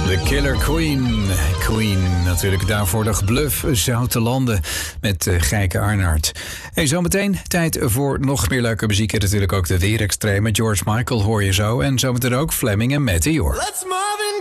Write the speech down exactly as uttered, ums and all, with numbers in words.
The Killer Queen. Queen, natuurlijk daarvoor de Bluff Zoute Landen met uh, Gijke Arnaert. Hey, zometeen tijd voor nog meer leuke muziek. En natuurlijk ook de weerextreme. George Michael hoor je zo. En zometeen ook Fleming en Meteor. Let's move it!